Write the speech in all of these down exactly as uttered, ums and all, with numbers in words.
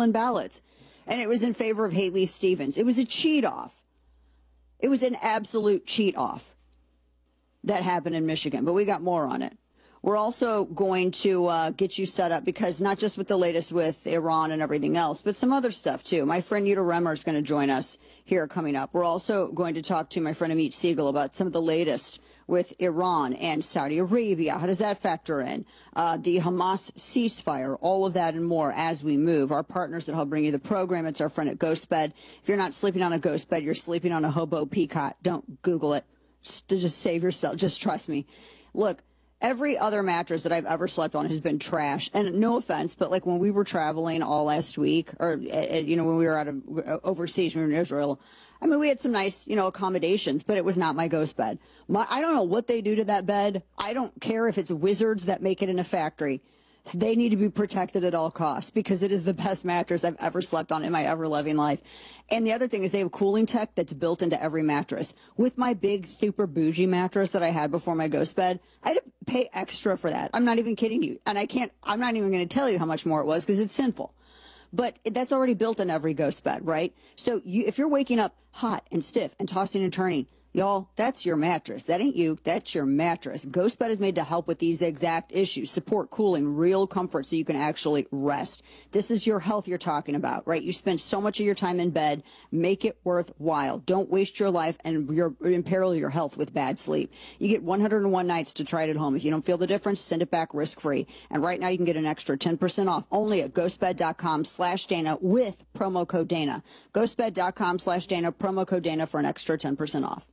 mail-in ballots. And it was in favor of Haley Stevens. It was a cheat-off. It was an absolute cheat-off that happened in Michigan, but we got more on it. We're also going to uh, get you set up because not just with the latest with Iran and everything else, but some other stuff too. My friend Yuta Remmer is going to join us here coming up. We're also going to talk to my friend Amit Siegel about some of the latest with Iran and Saudi Arabia. How does that factor in? Uh, the Hamas ceasefire, all of that and more as we move. Our partners that help bring you the program, it's our friend at GhostBed. If you're not sleeping on a ghost bed, you're sleeping on a hobo peacock. Don't Google it. Just, just save yourself. Just trust me. Look, every other mattress that I've ever slept on has been trash. And no offense, but like when we were traveling all last week, or, uh, you know, when we were out of uh, overseas, we were in Israel, I mean, we had some nice, you know, accommodations, but it was not my ghost bed. My, I don't know what they do to that bed. I don't care if it's wizards that make it in a factory. They need to be protected at all costs because it is the best mattress I've ever slept on in my ever-loving life. And the other thing is they have cooling tech that's built into every mattress. With my big, super bougie mattress that I had before my ghost bed, I had to pay extra for that. I'm not even kidding you. And I can't, I'm not even going to tell you how much more it was because it's sinful. But that's already built in every ghost bed, right? So you, if you're waking up hot and stiff and tossing and turning, y'all, that's your mattress. That ain't you. That's your mattress. GhostBed is made to help with these exact issues. Support, cooling, real comfort so you can actually rest. This is your health you're talking about, right? You spend so much of your time in bed. Make it worthwhile. Don't waste your life and your, imperil your health with bad sleep. You get one hundred one nights to try it at home. If you don't feel the difference, send it back risk-free. And right now you can get an extra ten percent off only at ghostbed.com slash Dana with promo code Dana. Ghostbed.com slash Dana, promo code Dana for an extra ten percent off.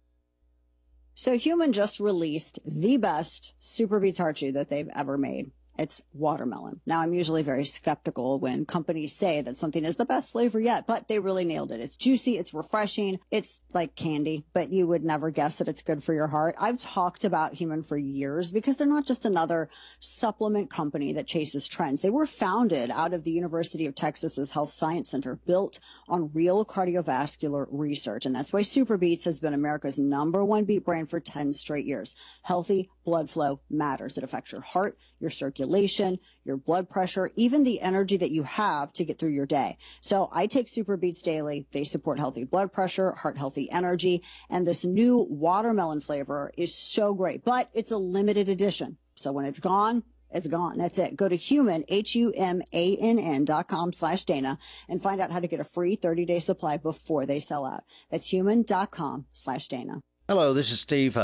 So Human just released the best Super Beets Heart Chew that they've ever made. It's watermelon. Now, I'm usually very skeptical when companies say that something is the best flavor yet, but they really nailed it. It's juicy. It's refreshing. It's like candy, but you would never guess that it's good for your heart. I've talked about Human for years because they're not just another supplement company that chases trends. They were founded out of the University of Texas's Health Science Center, built on real cardiovascular research. And that's why Super Beets has been America's number one beet brand for ten straight years. Healthy blood flow matters. It affects your heart, your circulation, your blood pressure, even the energy that you have to get through your day. So I take Super Beets daily. They support healthy blood pressure, heart healthy energy, and this new watermelon flavor is so great, but it's a limited edition. So when it's gone, it's gone. That's it. Go to human, H U M A N N dot com slash Dana and find out how to get a free thirty day supply before they sell out. That's human.com slash Dana. Hello, this is Steve